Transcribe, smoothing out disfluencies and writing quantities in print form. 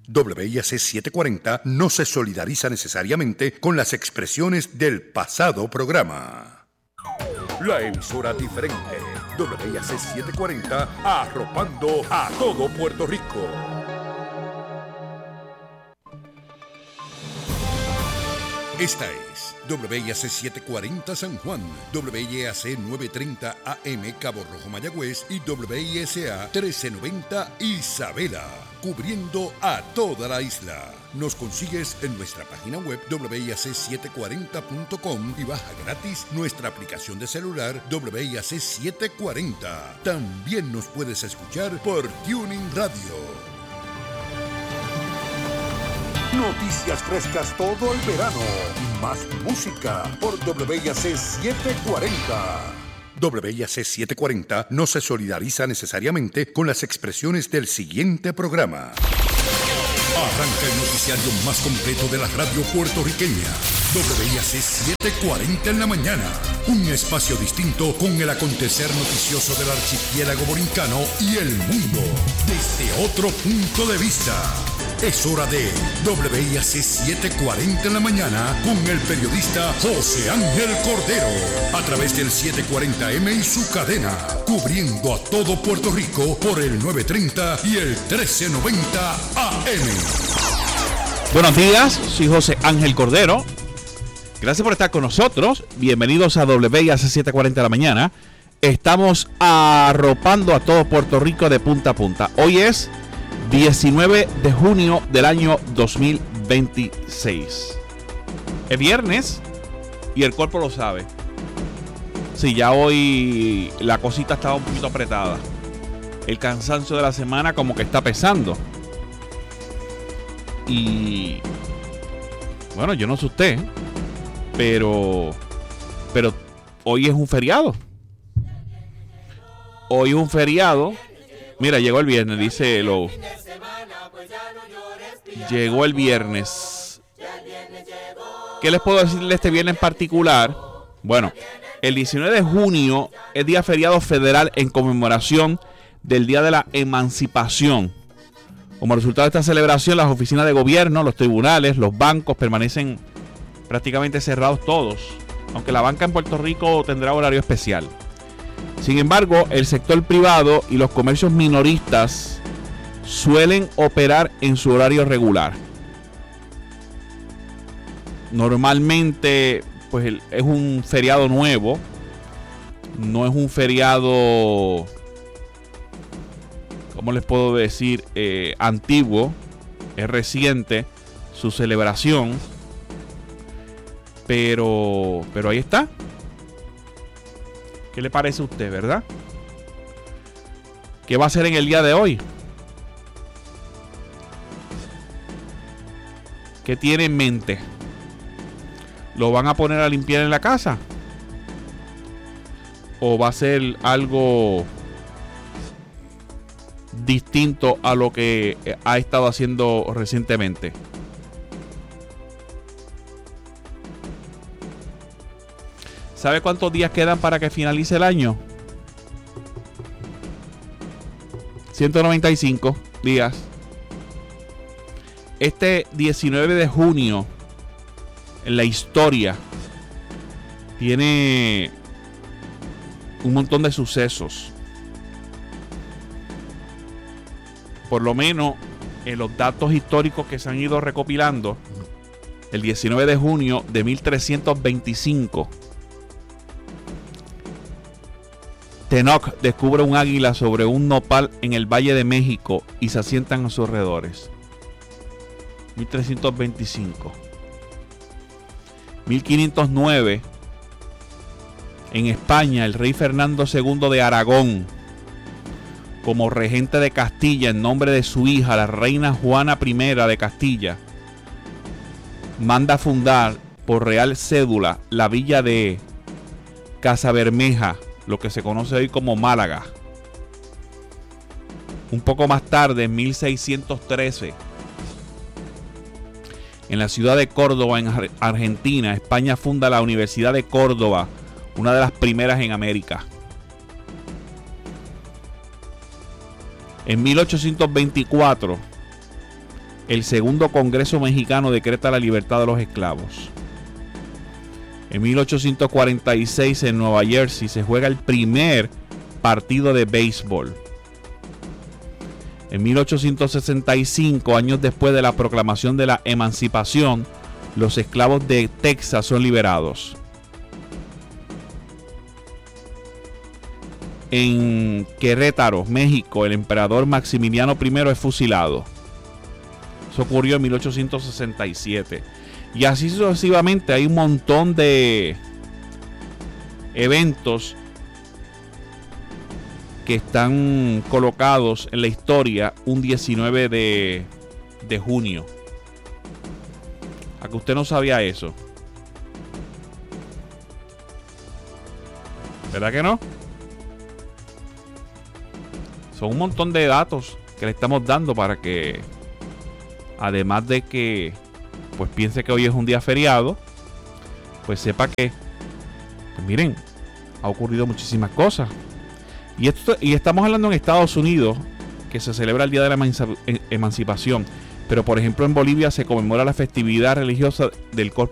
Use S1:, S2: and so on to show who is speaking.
S1: WIAC 740 no se solidariza necesariamente con las expresiones del pasado programa. La emisora diferente, WIAC 740, arropando a todo Puerto Rico. Esta es WIAC 740 San Juan, WIAC 930 AM Cabo Rojo Mayagüez y WISA 1390 Isabela, cubriendo a toda la isla. Nos consigues en nuestra página web WIAC740.com y baja gratis nuestra aplicación de celular WIAC 740. También nos puedes escuchar por Tuning Radio. Noticias frescas todo el verano y más música por WIAC 740. WIAC 740 no se solidariza necesariamente con las expresiones del siguiente programa. Arranca el noticiario más completo de la radio puertorriqueña. WIAC 740 en la mañana. Un espacio distinto con el acontecer noticioso del archipiélago borincano y el mundo desde otro punto de vista. Es hora de WIAC 740 en la mañana con el periodista José Ángel Cordero a través del 740M y su cadena, cubriendo a todo Puerto Rico por el 930 y el 1390 AM.
S2: Buenos días, soy José Ángel Cordero. Gracias por estar con nosotros. Bienvenidos a WIAC 740 de la mañana. Estamos arropando a todo Puerto Rico de punta a punta. Hoy es 19 de junio del año 2026. Es viernes y el cuerpo lo sabe. Sí, ya hoy la cosita estaba un poquito apretada. El cansancio de la semana como que está pesando. Y bueno, yo no sé usted, pero hoy es un feriado. Hoy es un feriado. Mira, llegó el viernes, dice Lowe. Llegó el viernes. ¿Qué les puedo decir de este viernes en particular? Bueno, el 19 de junio es día feriado federal en conmemoración del Día de la Emancipación. Como resultado de esta celebración, las oficinas de gobierno, los tribunales, los bancos permanecen prácticamente cerrados todos, aunque la banca en Puerto Rico tendrá horario especial. Sin embargo, el sector privado y los comercios minoristas suelen operar en su horario regular. Normalmente, pues es un feriado nuevo, no es un feriado, ¿cómo les puedo decir? Antiguo, es reciente su celebración, pero ahí está. ¿Qué le parece a usted, verdad? ¿Qué va a hacer en el día de hoy? ¿Qué tiene en mente? ¿Lo van a poner a limpiar en la casa? ¿O va a ser algo distinto a lo que ha estado haciendo recientemente? ¿Sabe cuántos días quedan para que finalice el año? 195 días. Este 19 de junio en la historia tiene un montón de sucesos. Por lo menos en los datos históricos que se han ido recopilando, el 19 de junio de 1325, Tenoch descubre un águila sobre un nopal en el Valle de México y se asientan a sus alrededores. 1325. 1509. En España, el rey Fernando II de Aragón, como regente de Castilla en nombre de su hija, la reina Juana I de Castilla, manda fundar por real cédula la villa de Casabermeja, lo que se conoce hoy como Málaga. Un poco más tarde, en 1613, en la ciudad de Córdoba, en Argentina, España funda la Universidad de Córdoba, una de las primeras en América. En 1824, el segundo Congreso Mexicano decreta la libertad de los esclavos. En 1846 en Nueva Jersey se juega el primer partido de béisbol. En 1865, años después de la proclamación de la emancipación, los esclavos de Texas son liberados. En Querétaro, México, el emperador Maximiliano I es fusilado. Eso ocurrió en 1867. Y así sucesivamente hay un montón de eventos que están colocados en la historia un 19 de junio. ¿A que usted no sabía eso? ¿Verdad que no? Son un montón de datos que le estamos dando para que, además de que pues piense que hoy es un día feriado, pues sepa que, pues miren, ha ocurrido muchísimas cosas. Y estamos hablando en Estados Unidos, que se celebra el Día de la Emancipación. Pero por ejemplo en Bolivia se conmemora la festividad religiosa del Corpus